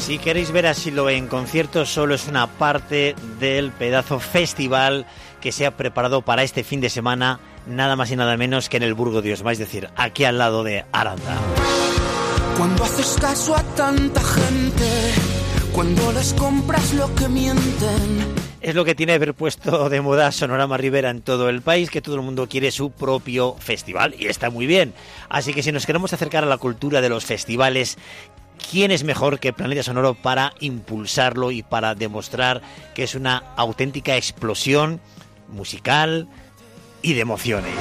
Si queréis ver a Siloé en concierto, solo es una parte del pedazo festival que se ha preparado para este fin de semana, nada más y nada menos que en el Burgo de Osma, es decir, aquí al lado de Aranda. Cuando haces caso a tanta gente, cuando les compras lo que mienten. Es lo que tiene haber puesto de moda Sonorama Ribera en todo el país, que todo el mundo quiere su propio festival, y está muy bien. Así que si nos queremos acercar a la cultura de los festivales, ¿quién es mejor que Planeta Sonoro para impulsarlo y para demostrar que es una auténtica explosión musical y de emociones?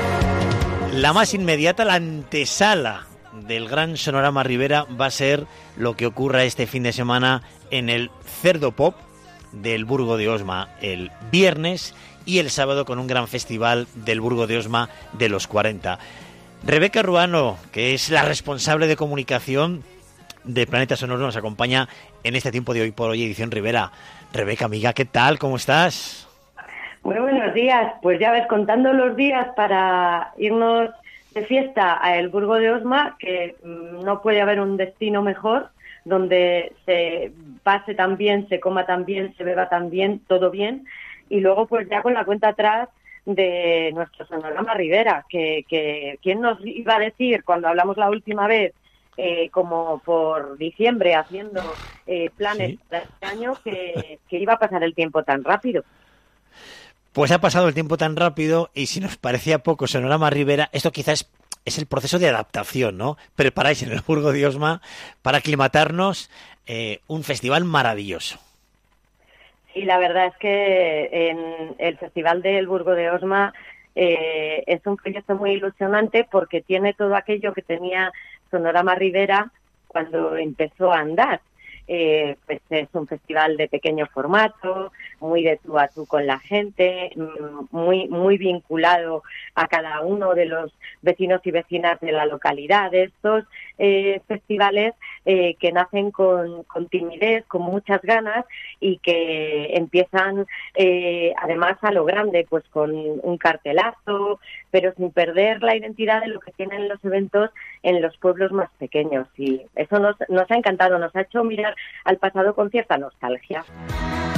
La más inmediata, la antesala del gran Sonorama Ribera, va a ser lo que ocurra este fin de semana en el Cerdo Pop del Burgo de Osma el viernes y el sábado con un gran festival del Burgo de Osma de los 40. Rebeca Ruano, que es la responsable de comunicación de Planeta Sonoro, nos acompaña en este tiempo de Hoy por Hoy edición Ribera. Rebeca, amiga, ¿qué tal? ¿Cómo estás? Muy buenos días. Pues ya ves, contando los días para irnos de fiesta a el Burgo de Osma, que no puede haber un destino mejor, donde se pase tan bien, se coma tan bien, se beba tan bien, todo bien, y luego pues ya con la cuenta atrás de nuestro Sonorama Ribera, que ¿quién nos iba a decir cuando hablamos la última vez, como por diciembre, haciendo planes para este año, que iba a pasar el tiempo tan rápido? Pues ha pasado el tiempo tan rápido, y si nos parecía poco Sonorama Ribera, esto quizás es el proceso de adaptación, ¿no? Preparáis en el Burgo de Osma para aclimatarnos un festival maravilloso. Sí, la verdad es que en el Festival del Burgo de Osma es un proyecto muy ilusionante porque tiene todo aquello que tenía Sonorama Ribera cuando empezó a andar. Pues es un festival de pequeño formato, muy de tú a tú con la gente, muy vinculado a cada uno de los vecinos y vecinas de la localidad. Estos festivales que nacen con timidez, con muchas ganas, y que empiezan además a lo grande, pues con un cartelazo, pero sin perder la identidad de lo que tienen los eventos en los pueblos más pequeños. Y eso nos ha encantado, nos ha hecho mirar al pasado con cierta nostalgia.